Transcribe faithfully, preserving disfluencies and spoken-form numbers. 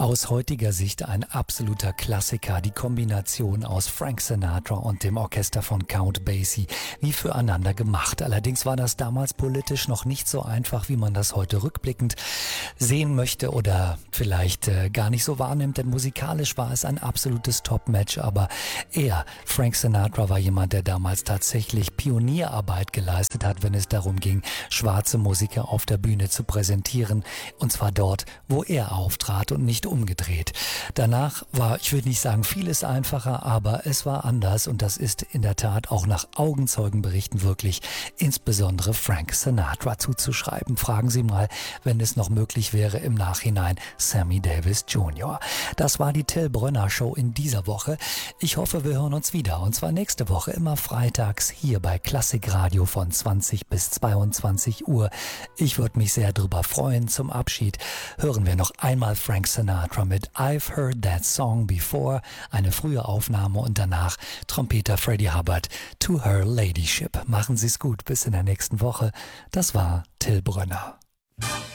Aus heutiger Sicht ein absoluter Klassiker, die Kombination aus Frank Sinatra und dem Orchester von Count Basie, wie füreinander gemacht. Allerdings war das damals politisch noch nicht so einfach, wie man das heute rückblickend sehen möchte oder vielleicht äh, gar nicht so wahrnimmt, denn musikalisch war es ein absolutes Top-Match, aber er, Frank Sinatra, war jemand, der damals tatsächlich Pionierarbeit geleistet hat, wenn es darum ging, schwarze Musiker auf der Bühne zu präsentieren, und zwar dort, wo er auftrat und nicht umgedreht. Danach war, ich würde nicht sagen vieles einfacher, aber es war anders, und das ist in der Tat auch nach Augenzeugenberichten wirklich insbesondere Frank Sinatra zuzuschreiben. Fragen Sie mal, wenn es noch möglich wäre, im Nachhinein Sammy Davis Junior Das war die Till Brönner Show in dieser Woche. Ich hoffe, wir hören uns wieder, und zwar nächste Woche immer freitags hier bei Klassikradio von zwanzig bis zweiundzwanzig Uhr. Ich würde mich sehr drüber freuen. Zum Abschied hören wir noch einmal Frank Sinatra mit I've Heard That Song Before, eine frühe Aufnahme, und danach Trompeter Freddie Hubbard, To Her Ladyship. Machen Sie es gut, bis in der nächsten Woche. Das war Till Brönner.